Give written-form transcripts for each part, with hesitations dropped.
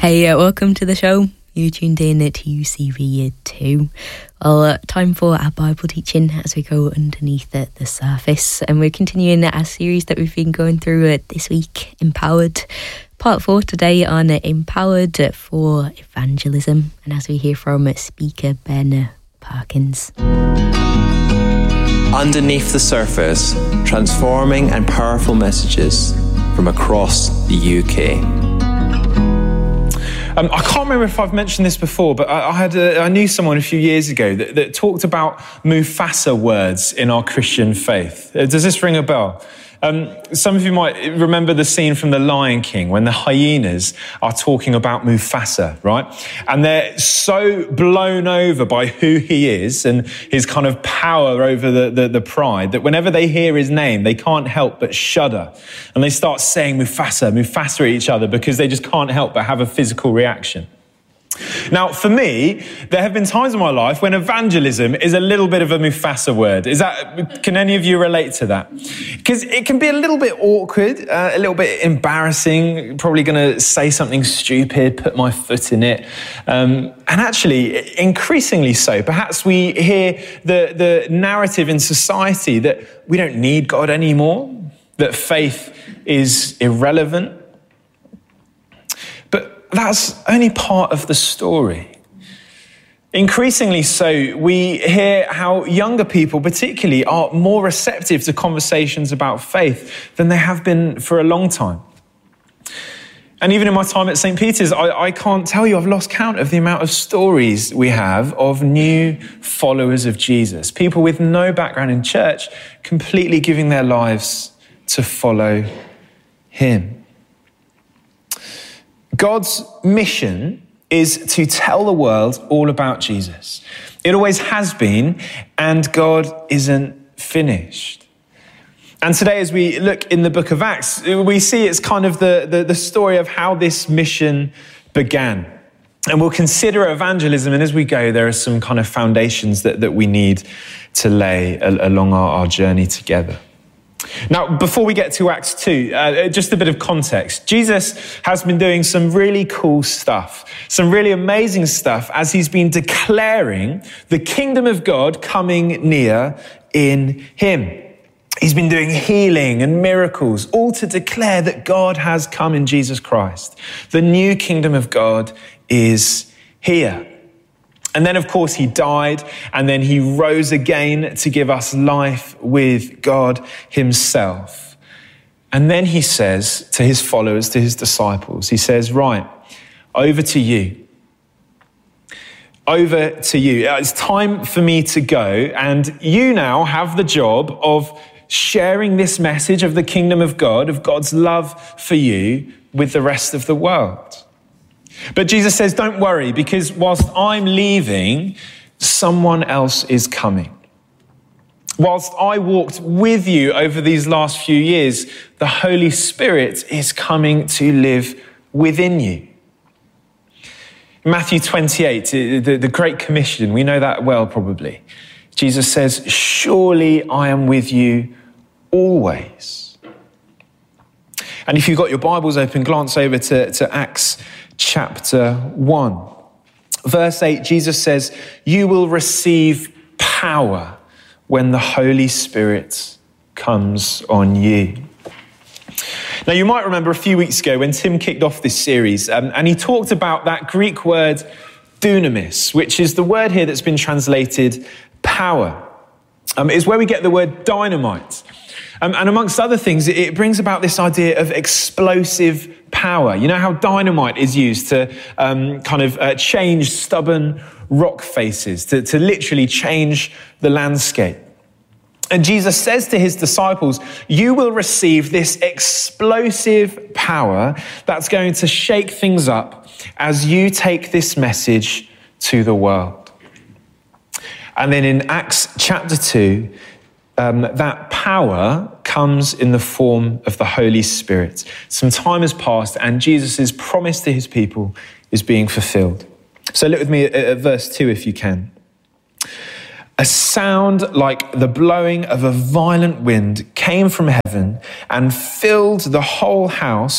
Hey, welcome to the show. You tuned in to UCV Year 2. Well, time for our Bible teaching as we go underneath the surface. And we're continuing our series that we've been going through this week, Empowered. Part 4 today on Empowered for Evangelism. And as we hear from speaker Ben Parkins. Underneath the surface, transforming and powerful messages from across the UK. I can't remember if I've mentioned this before, but I knew someone a few years ago that talked about Mufasa words in our Christian faith. Does this ring a bell? Some of you might remember the scene from The Lion King when the hyenas are talking about Mufasa, right? And they're so blown over by who he is and his kind of power over the pride that whenever they hear his name, they can't help but shudder. And they start saying Mufasa, Mufasa at each other because they just can't help but have a physical reaction. Now, for me, there have been times in my life when evangelism is a little bit of a Mufasa word. Can any of you relate to that? Because it can be a little bit awkward, a little bit embarrassing, probably going to say something stupid, put my foot in it. And actually, increasingly so. Perhaps we hear the narrative in society that we don't need God anymore, that faith is irrelevant. That's only part of the story. Increasingly so, we hear how younger people particularly are more receptive to conversations about faith than they have been for a long time. And even in my time at St. Peter's, I can't tell you, I've lost count of the amount of stories we have of new followers of Jesus. People with no background in church completely giving their lives to follow him. God's mission is to tell the world all about Jesus. It always has been, and God isn't finished. And today, as we look in the book of Acts, we see it's kind of the story of how this mission began. And we'll consider evangelism, and as we go, there are some kind of foundations that we need to lay along our journey together. Now, before we get to Acts 2, just a bit of context. Jesus has been doing some really cool stuff, some really amazing stuff as he's been declaring the kingdom of God coming near in him. He's been doing healing and miracles, all to declare that God has come in Jesus Christ. The new kingdom of God is here. And then, of course, he died, and then he rose again to give us life with God himself. And then he says to his followers, to his disciples, he says, right, over to you. Over to you. It's time for me to go, and you now have the job of sharing this message of the kingdom of God, of God's love for you, with the rest of the world. But Jesus says, don't worry, because whilst I'm leaving, someone else is coming. Whilst I walked with you over these last few years, the Holy Spirit is coming to live within you. In Matthew 28, the Great Commission, we know that well probably. Jesus says, surely I am with you always. And if you've got your Bibles open, glance over to Acts chapter 1. Verse 8, Jesus says, you will receive power when the Holy Spirit comes on you. Now, you might remember a few weeks ago when Tim kicked off this series, and he talked about that Greek word dunamis, which is the word here that's been translated power. It's where we get the word dynamite. And amongst other things, it brings about this idea of explosive power. You know how dynamite is used to change stubborn rock faces, to literally change the landscape. And Jesus says to his disciples, you will receive this explosive power that's going to shake things up as you take this message to the world. And then in Acts chapter 2, that power comes in the form of the Holy Spirit. Some time has passed and Jesus' promise to his people is being fulfilled. So look with me at verse 2 if you can. A sound like the blowing of a violent wind came from heaven and filled the whole house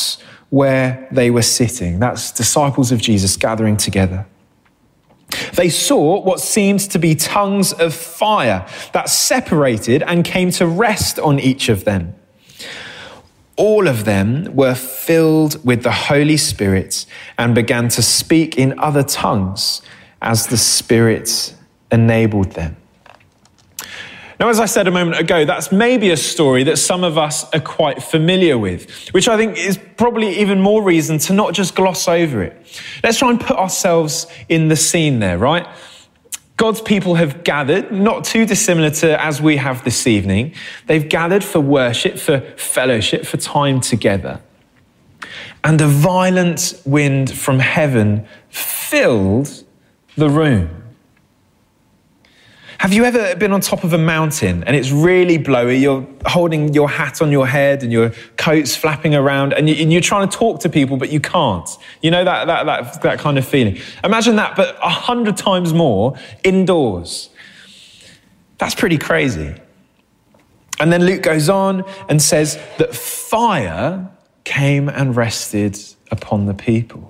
where they were sitting. That's disciples of Jesus gathering together. They saw what seemed to be tongues of fire that separated and came to rest on each of them. All of them were filled with the Holy Spirit and began to speak in other tongues as the Spirit enabled them. Now, as I said a moment ago, that's maybe a story that some of us are quite familiar with, which I think is probably even more reason to not just gloss over it. Let's try and put ourselves in the scene there, right? God's people have gathered, not too dissimilar to as we have this evening. They've gathered for worship, for fellowship, for time together. And a violent wind from heaven filled the room. Have you ever been on top of a mountain and it's really blowy, you're holding your hat on your head and your coat's flapping around and you're trying to talk to people but you can't? You know that kind of feeling. Imagine that, but 100 times more indoors. That's pretty crazy. And then Luke goes on and says that fire came and rested upon the people.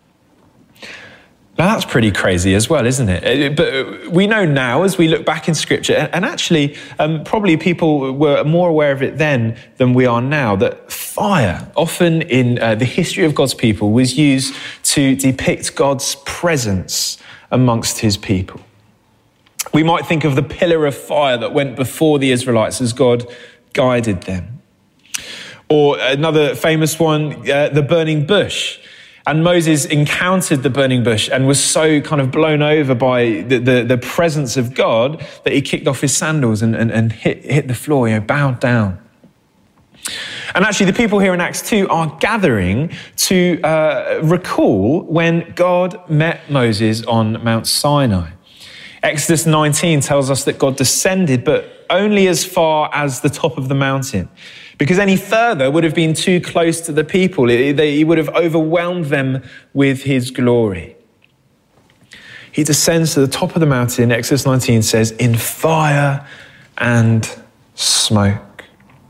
Now that's pretty crazy as well, isn't it? But we know now as we look back in Scripture, and actually probably people were more aware of it then than we are now, that fire, often in the history of God's people, was used to depict God's presence amongst his people. We might think of the pillar of fire that went before the Israelites as God guided them. Or another famous one, the burning bush. And Moses encountered the burning bush and was so kind of blown over by the presence of God that he kicked off his sandals and hit the floor, bowed down. And actually the people here in Acts 2 are gathering to recall when God met Moses on Mount Sinai. Exodus 19 tells us that God descended, but only as far as the top of the mountain. Because any further would have been too close to the people. He would have overwhelmed them with his glory. He descends to the top of the mountain, Exodus 19 says, in fire and smoke.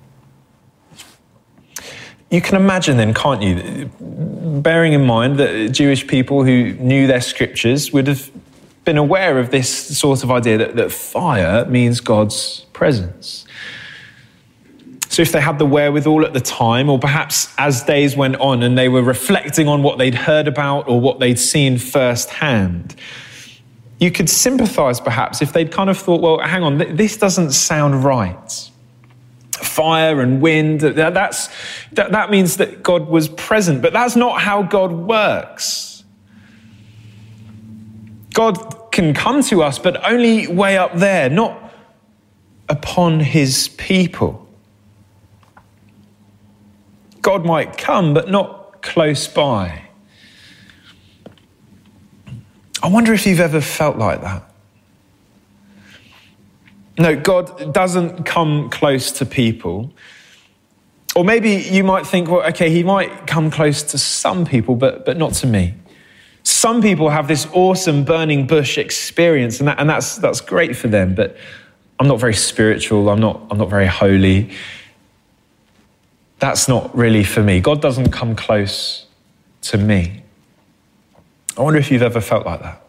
You can imagine then, can't you, bearing in mind that Jewish people who knew their scriptures would have been aware of this sort of idea that fire means God's presence. So if they had the wherewithal at the time, or perhaps as days went on and they were reflecting on what they'd heard about or what they'd seen firsthand, you could sympathize perhaps if they'd kind of thought, well, hang on, this doesn't sound right. Fire and wind, that means that God was present, but that's not how God works. God can come to us, but only way up there, not upon his people. God might come, but not close by. I wonder if you've ever felt like that. No, God doesn't come close to people. Or maybe you might think, well, okay, he might come close to some people, but not to me. Some people have this awesome burning bush experience, and that's great for them, but I'm not very spiritual, I'm not very holy. That's not really for me. God doesn't come close to me. I wonder if you've ever felt like that.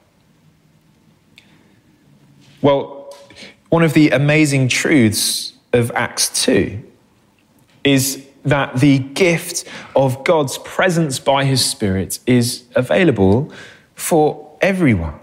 Well, one of the amazing truths of Acts 2 is that the gift of God's presence by his Spirit is available for everyone.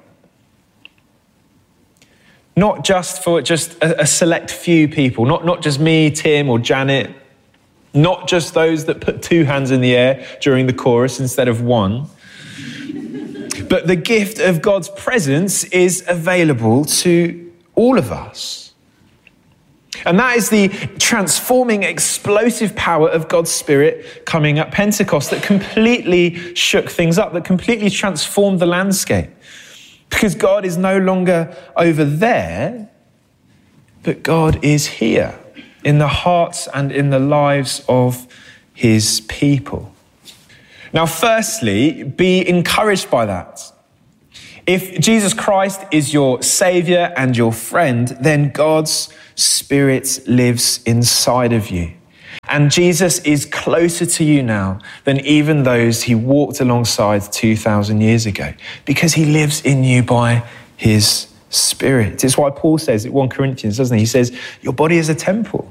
Not just for a select few people, not just me, Tim, or Janet, not just those that put two hands in the air during the chorus instead of one. But the gift of God's presence is available to all of us. And that is the transforming, explosive power of God's Spirit coming at Pentecost that completely shook things up, that completely transformed the landscape. Because God is no longer over there, but God is here in the hearts and in the lives of his people. Now, firstly, be encouraged by that. If Jesus Christ is your Saviour and your friend, then God's Spirit lives inside of you. And Jesus is closer to you now than even those he walked alongside 2,000 years ago, because he lives in you by his Spirit. It's why Paul says at 1 Corinthians, doesn't he? He says, your body is a temple.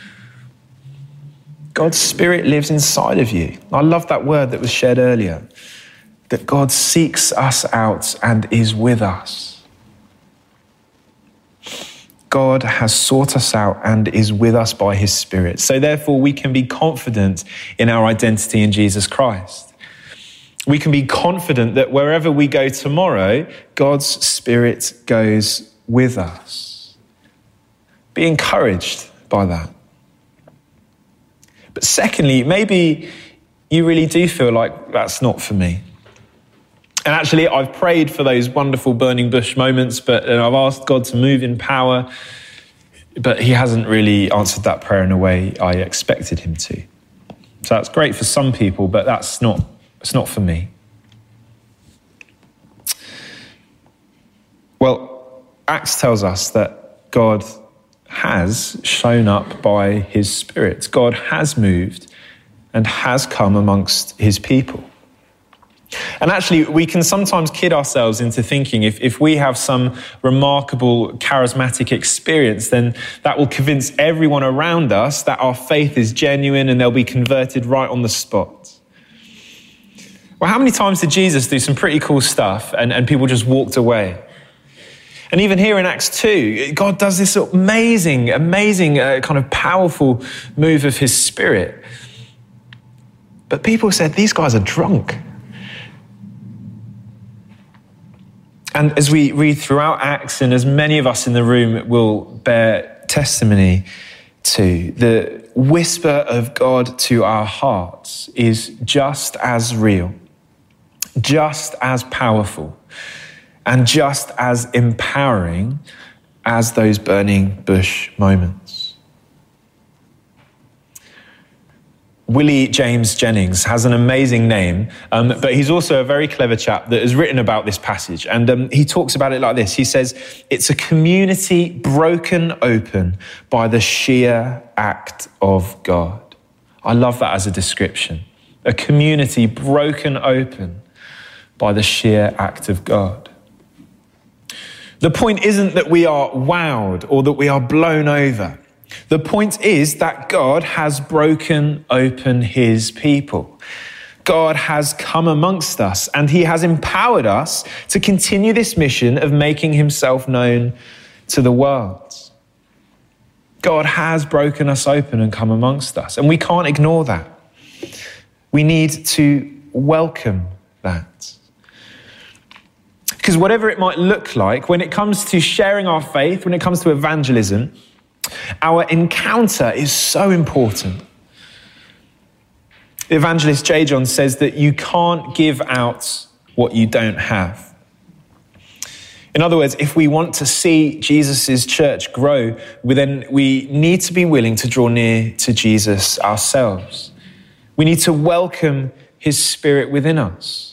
God's Spirit lives inside of you. I love that word that was shared earlier, that God seeks us out and is with us. God has sought us out and is with us by his Spirit. So therefore, we can be confident in our identity in Jesus Christ. We can be confident that wherever we go tomorrow, God's Spirit goes with us. Be encouraged by that. But secondly, maybe you really do feel like that's not for me. And actually, I've prayed for those wonderful burning bush moments, and I've asked God to move in power, but he hasn't really answered that prayer in a way I expected him to. So that's great for some people, but it's not for me. Well, Acts tells us that God has shown up by his Spirit. God has moved and has come amongst his people. And actually, we can sometimes kid ourselves into thinking if we have some remarkable charismatic experience, then that will convince everyone around us that our faith is genuine and they'll be converted right on the spot. Well, how many times did Jesus do some pretty cool stuff and people just walked away? And even here in Acts 2, God does this amazing kind of powerful move of his Spirit. But people said, these guys are drunk. And as we read throughout Acts, and as many of us in the room will bear testimony to, the whisper of God to our hearts is just as real, just as powerful, and just as empowering as those burning bush moments. Willie James Jennings has an amazing name, but he's also a very clever chap that has written about this passage. And he talks about it like this. He says, it's a community broken open by the sheer act of God. I love that as a description. A community broken open by the sheer act of God. The point isn't that we are wowed or that we are blown over. The point is that God has broken open his people. God has come amongst us and he has empowered us to continue this mission of making himself known to the world. God has broken us open and come amongst us, and we can't ignore that. We need to welcome that. Because whatever it might look like, when it comes to sharing our faith, when it comes to evangelism, our encounter is so important. The evangelist J. John says that you can't give out what you don't have. In other words, if we want to see Jesus' church grow, then we need to be willing to draw near to Jesus ourselves. We need to welcome his Spirit within us.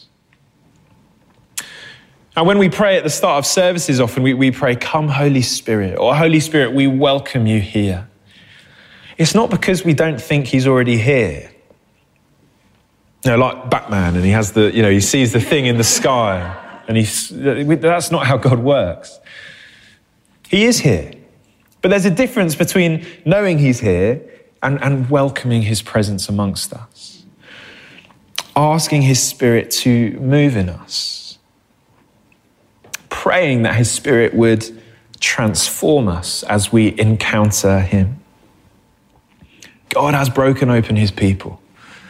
And when we pray at the start of services, often we pray, come Holy Spirit, or Holy Spirit, we welcome you here. It's not because we don't think he's already here. You know, like Batman, and he has he sees the thing in the sky, and that's not how God works. He is here. But there's a difference between knowing he's here and welcoming his presence amongst us. Asking his Spirit to move in us. Praying that his Spirit would transform us as we encounter him. God has broken open his people.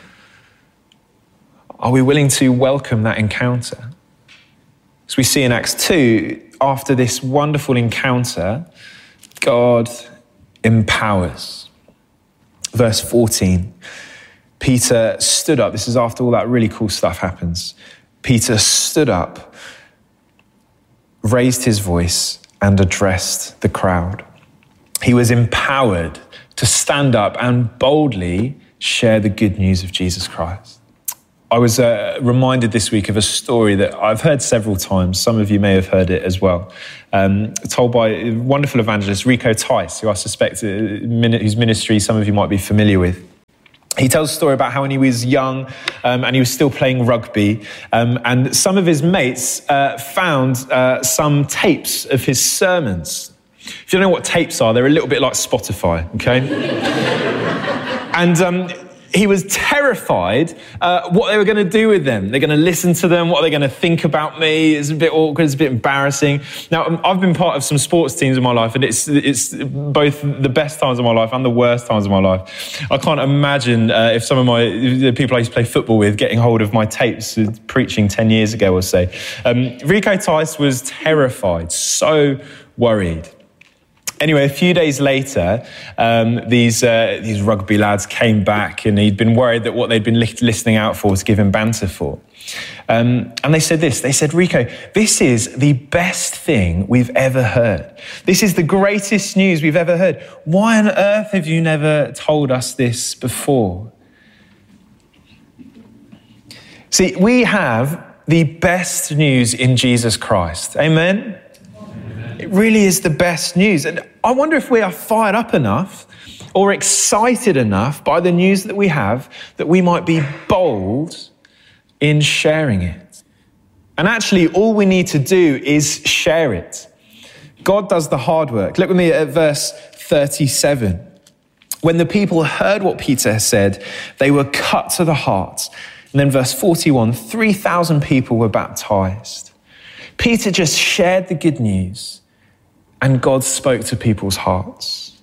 Are we willing to welcome that encounter? As we see in Acts 2, after this wonderful encounter, God empowers. Verse 14, Peter stood up. This is after all that really cool stuff happens. Peter stood up, raised his voice, and addressed the crowd. He was empowered to stand up and boldly share the good news of Jesus Christ. I was reminded this week of a story that I've heard several times. Some of you may have heard it as well. Told by a wonderful evangelist, Rico Tice, who I suspect, whose ministry some of you might be familiar with. He tells a story about how when he was young and he was still playing rugby, and some of his mates found some tapes of his sermons. If you don't know what tapes are, they're a little bit like Spotify, okay? And he was terrified what they were going to do with them. They're going to listen to them. What are they going to think about me? It's a bit awkward. It's a bit embarrassing. Now, I've been part of some sports teams in my life, and it's both the best times of my life and the worst times of my life. I can't imagine if some of the people I used to play football with getting hold of my tapes preaching 10 years ago or so. Rico Tice was terrified, so worried. Anyway, a few days later, these rugby lads came back, and he'd been worried that what they'd been listening out for was to give him banter for. And they said this, they said, Rico, this is the best thing we've ever heard. This is the greatest news we've ever heard. Why on earth have you never told us this before? See, we have the best news in Jesus Christ. Amen? It really is the best news. And I wonder if we are fired up enough or excited enough by the news that we have that we might be bold in sharing it. And actually, all we need to do is share it. God does the hard work. Look with me at verse 37. When the people heard what Peter said, they were cut to the heart. And then verse 41, 3,000 people were baptized. Peter just shared the good news, and God spoke to people's hearts.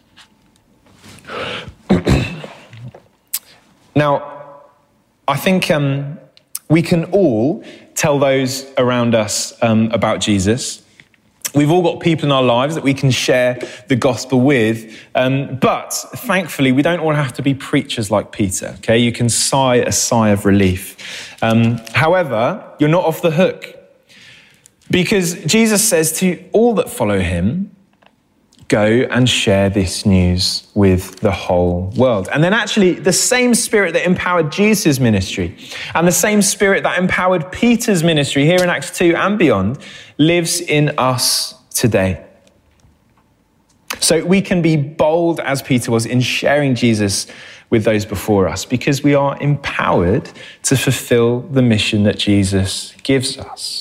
Now, I think we can all tell those around us about Jesus. We've all got people in our lives that we can share the gospel with. But thankfully, we don't all have to be preachers like Peter, okay? You can sigh a sigh of relief. However, you're not off the hook. Because Jesus says to all that follow him, go and share this news with the whole world. And then actually the same spirit that empowered Jesus' ministry and the same spirit that empowered Peter's ministry here in Acts 2 and beyond lives in us today. So we can be bold as Peter was in sharing Jesus with those before us because we are empowered to fulfill the mission that Jesus gives us.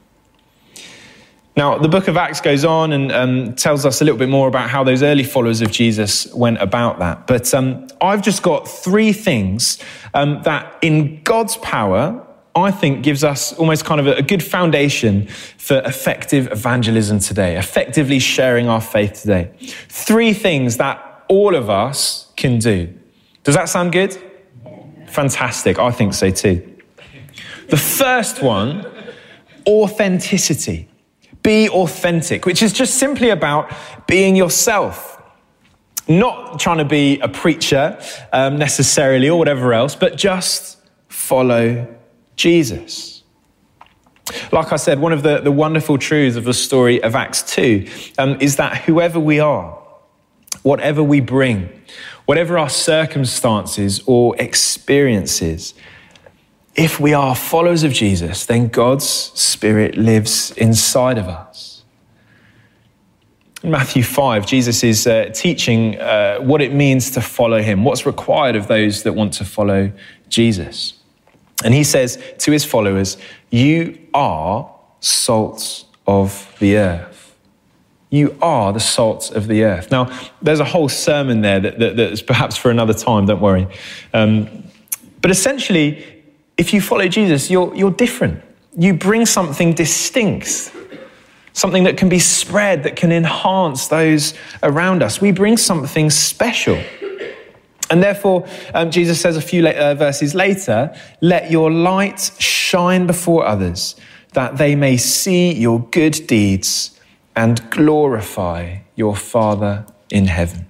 Now, the book of Acts goes on and tells us a little bit more about how those early followers of Jesus went about that. But I've just got three things that in God's power, I think gives us almost kind of a good foundation for effective evangelism today, effectively sharing our faith today. Three things that all of us can do. Does that sound good? Fantastic. I think so too. The first one, authenticity. Be authentic, which is just simply about being yourself. Not trying to be a preacher necessarily or whatever else, but just follow Jesus. Like I said, one of the wonderful truths of the story of Acts 2 is that whoever we are, whatever we bring, whatever our circumstances or experiences, if we are followers of Jesus, then God's Spirit lives inside of us. In Matthew 5, Jesus is teaching what it means to follow him, what's required of those that want to follow Jesus. And he says to his followers, you are salt of the earth. You are the salt of the earth. Now, there's a whole sermon there that's perhaps for another time, don't worry. But essentially, if you follow Jesus, you're different. You bring something distinct, something that can be spread, that can enhance those around us. We bring something special. And therefore, Jesus says a few verses later, let your light shine before others, that they may see your good deeds and glorify your Father in heaven.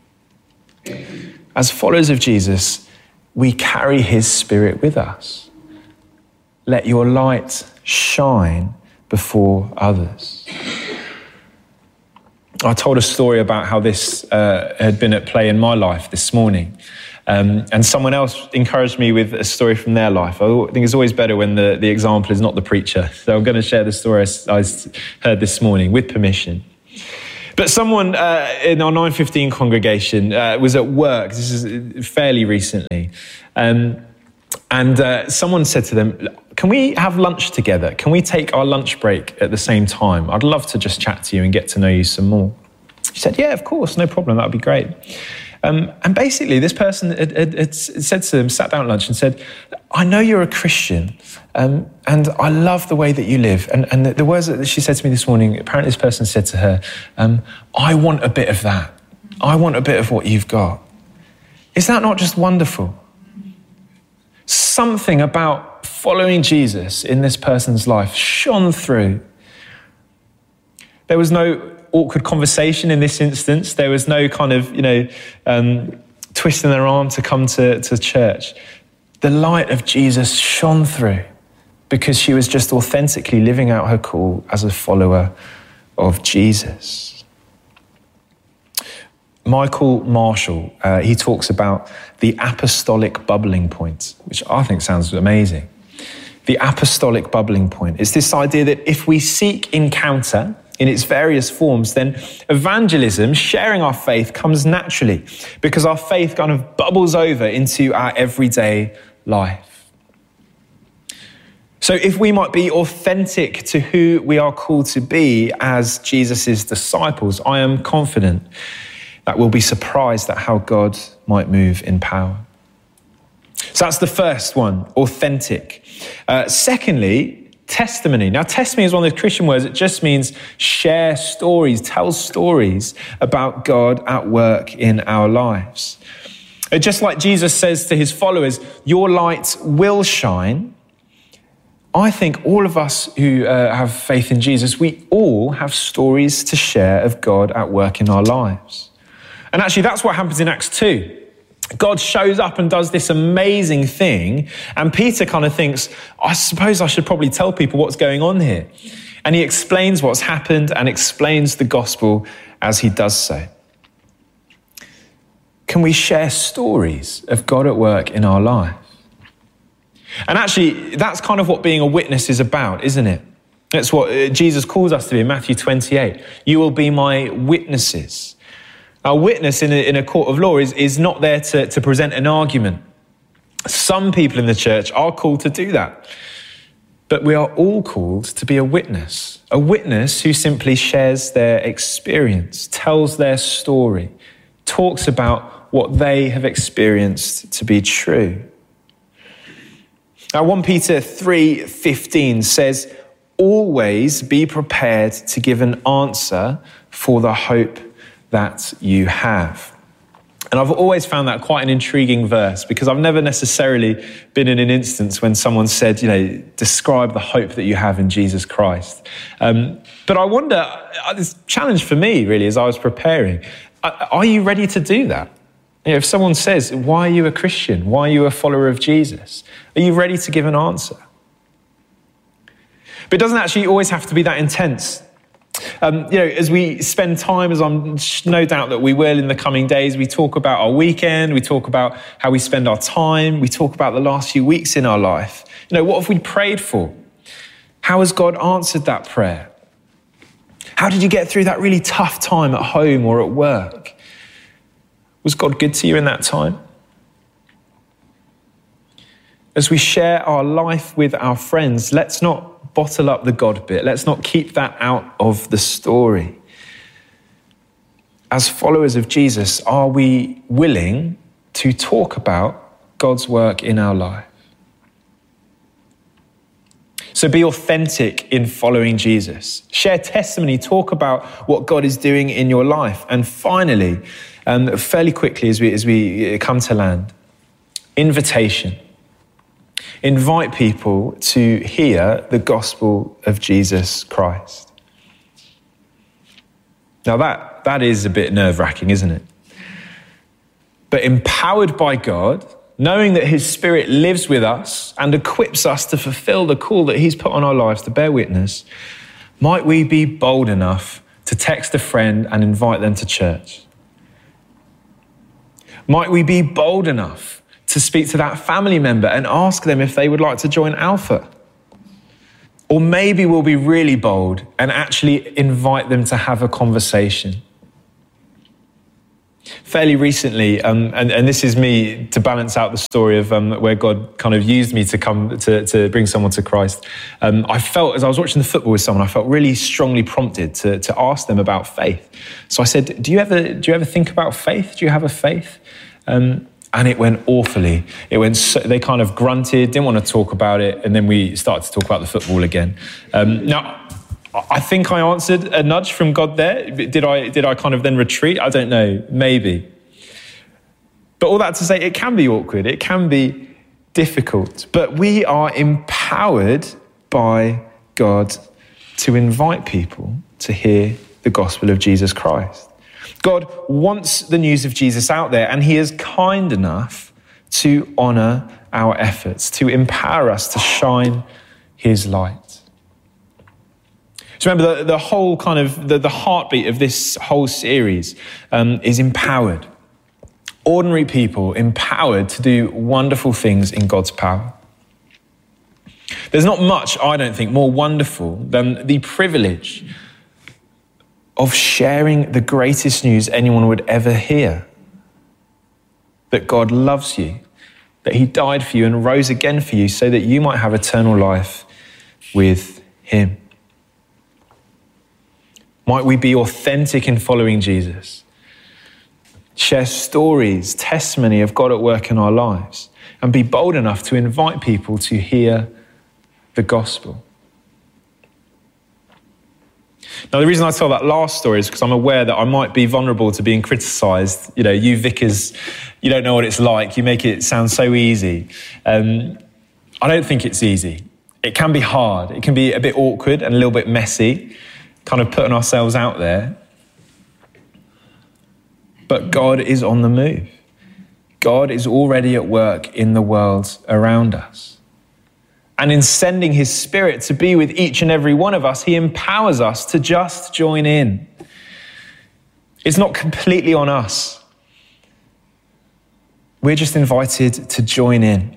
As followers of Jesus, we carry his Spirit with us. Let your light shine before others. I told a story about how this had been at play in my life this morning. And someone else encouraged me with a story from their life. I think it's always better when the example is not the preacher. So I'm going to share the story I heard this morning with permission. But someone in our 9:15 congregation was at work. This is fairly recently. And someone said to them, can we have lunch together? Can we take our lunch break at the same time? I'd love to just chat to you and get to know you some more. She said, yeah, of course, no problem. That would be great. And basically, this person had said to them, sat down at lunch and said, I know you're a Christian, and I love the way that you live. And the words that she said to me this morning, apparently this person said to her, I want a bit of that. I want a bit of what you've got. Is that not just wonderful? Something about following Jesus in this person's life shone through. There was no awkward conversation in this instance. There was no kind of, twisting their arm to come to church. The light of Jesus shone through because she was just authentically living out her call as a follower of Jesus. Michael Marshall, he talks about the apostolic bubbling point, which I think sounds amazing. The apostolic bubbling point is this idea that if we seek encounter in its various forms, then evangelism, sharing our faith, comes naturally because our faith kind of bubbles over into our everyday life. So if we might be authentic to who we are called to be as Jesus' disciples, I am confident that we'll be surprised at how God might move in power. So that's the first one, authentic. Secondly, testimony. Now, testimony is one of those Christian words. It just means share stories, tell stories about God at work in our lives. Just like Jesus says to his followers, your light will shine. I think all of us who have faith in Jesus, we all have stories to share of God at work in our lives. And actually, that's what happens in Acts 2. God shows up and does this amazing thing. And Peter kind of thinks, I suppose I should probably tell people what's going on here. And he explains what's happened and explains the gospel as he does so. Can we share stories of God at work in our life? And actually, that's kind of what being a witness is about, isn't it? That's what Jesus calls us to be in Matthew 28. You will be my witnesses. A witness in a court of law is not there to present an argument. Some people in the church are called to do that. But we are all called to be a witness who simply shares their experience, tells their story, talks about what they have experienced to be true. Now, 1 Peter 3:15 says, always be prepared to give an answer for the hope that you have. And I've always found that quite an intriguing verse because I've never necessarily been in an instance when someone said, describe the hope that you have in Jesus Christ. But I wonder, this challenge for me really as I was preparing, are you ready to do that? If someone says, why are you a Christian? Why are you a follower of Jesus? Are you ready to give an answer? But it doesn't actually always have to be that intense. As we spend time, as I'm no doubt that we will in the coming days, we talk about our weekend, we talk about how we spend our time, we talk about the last few weeks in our life. What have we prayed for? How has God answered that prayer? How did you get through that really tough time at home or at work? Was God good to you in that time? As we share our life with our friends, let's not bottle up the God bit. Let's not keep that out of the story. As followers of Jesus, are we willing to talk about God's work in our life? So be authentic in following Jesus. Share testimony, talk about what God is doing in your life. And finally, fairly quickly as we come to land, invitation. Invite people to hear the gospel of Jesus Christ. Now that is a bit nerve-wracking, isn't it? But empowered by God, knowing that his Spirit lives with us and equips us to fulfill the call that he's put on our lives to bear witness, might we be bold enough to text a friend and invite them to church? Might we be bold enough to speak to that family member and ask them if they would like to join Alpha? Or maybe we'll be really bold and actually invite them to have a conversation. Fairly recently, and this is me to balance out the story of where God kind of used me to come to bring someone to Christ. I felt, as I was watching the football with someone, I felt really strongly prompted to ask them about faith. So I said, do you ever think about faith? Do you have a faith? And it went awfully. They kind of grunted, didn't want to talk about it, and then we started to talk about the football again. Now, I think I answered a nudge from God there. Did I kind of then retreat? I don't know, maybe. But all that to say, it can be awkward. It can be difficult. But we are empowered by God to invite people to hear the gospel of Jesus Christ. God wants the news of Jesus out there, and he is kind enough to honor our efforts, to empower us to shine his light. So remember, the whole kind of, the heartbeat of this whole series is empowered. Ordinary people empowered to do wonderful things in God's power. There's not much, I don't think, more wonderful than the privilege of sharing the greatest news anyone would ever hear. That God loves you, that he died for you and rose again for you so that you might have eternal life with him. Might we be authentic in following Jesus? Share stories, testimony of God at work in our lives, and be bold enough to invite people to hear the gospel. Now, the reason I tell that last story is because I'm aware that I might be vulnerable to being criticised. You know, you vicars, you don't know what it's like. You make it sound so easy. I don't think it's easy. It can be hard. It can be a bit awkward and a little bit messy, kind of putting ourselves out there. But God is on the move. God is already at work in the world around us. And in sending his Spirit to be with each and every one of us, he empowers us to just join in. It's not completely on us. We're just invited to join in.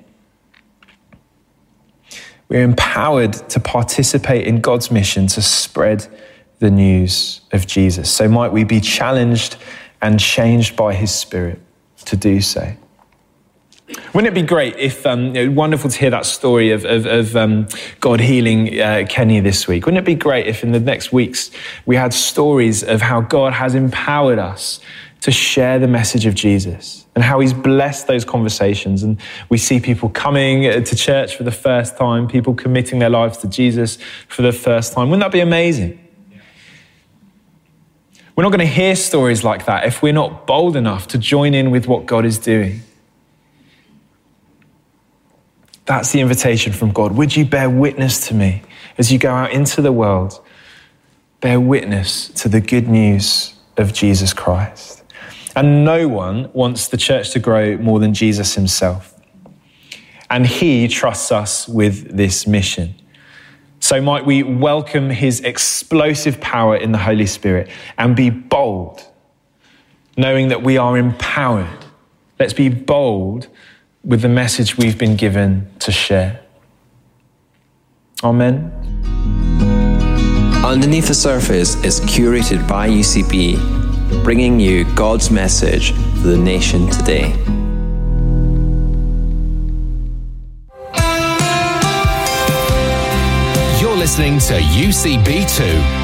We're empowered to participate in God's mission to spread the news of Jesus. So might we be challenged and changed by his Spirit to do so. Wouldn't it be great if, wonderful to hear that story of God healing Kenny this week. Wouldn't it be great if in the next weeks we had stories of how God has empowered us to share the message of Jesus and how he's blessed those conversations. And we see people coming to church for the first time, people committing their lives to Jesus for the first time. Wouldn't that be amazing? We're not going to hear stories like that if we're not bold enough to join in with what God is doing. That's the invitation from God. Would you bear witness to me as you go out into the world? Bear witness to the good news of Jesus Christ. And no one wants the church to grow more than Jesus himself. And he trusts us with this mission. So might we welcome his explosive power in the Holy Spirit and be bold, knowing that we are empowered. Let's be bold with the message we've been given to share. Amen. Underneath the Surface is curated by UCB, bringing you God's message for the nation today. You're listening to UCB2.